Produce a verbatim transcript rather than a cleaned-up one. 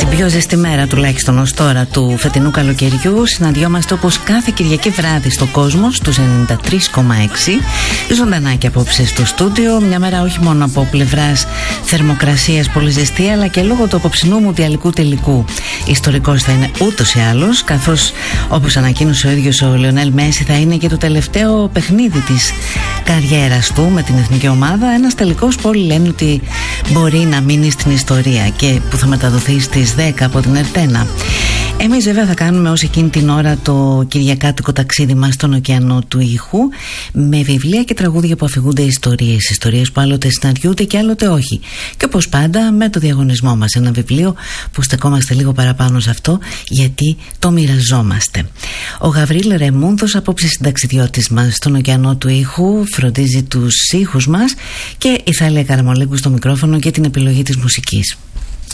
πιο ζεστή μέρα τουλάχιστον ως τώρα του φετινού καλοκαιριού. Συναντιόμαστε όπως κάθε Κυριακή βράδυ στο κόσμο στους ενενήντα τρία κόμμα έξι. Ζωντανά και απόψε στο στούντιο. Μια μέρα όχι μόνο από πλευράς θερμοκρασίας πολύ ζεστή, αλλά και λόγω του απόψινού μουντιαλικού τελικού. Ιστορικός θα είναι ούτως ή άλλως, καθώς όπως ανακοίνωσε ο ίδιος ο Λεωνέλ Μέση θα είναι και το τελευταίο παιχνίδι της καριέρας του με την εθνική ομάδα. Ένας τελικός που όλοι λένε ότι μπορεί να μείνει στην ιστορία και που θα μεταδοθεί στις δέκα από την Ερτένα. Εμείς βέβαια θα κάνουμε ως εκείνη την ώρα το κυριακάτικο ταξίδι μας στον ωκεανό του ήχου, με βιβλία και τραγούδια που αφηγούνται ιστορίες, ιστορίες που άλλοτε συναντιούνται και άλλοτε όχι. Και όπως πάντα με το διαγωνισμό μας, ένα βιβλίο που στεκόμαστε λίγο παραπάνω σε αυτό γιατί το μοιραζόμαστε. Ο Γαβρίλ Ρεμούνδος, απόψε συνταξιδιώτης μας στον ωκεανό του ήχου, φροντίζει τους ήχους μας, και η Θάλια Καραμολέγκου στο μικρόφωνο και την επιλογή της μουσικής.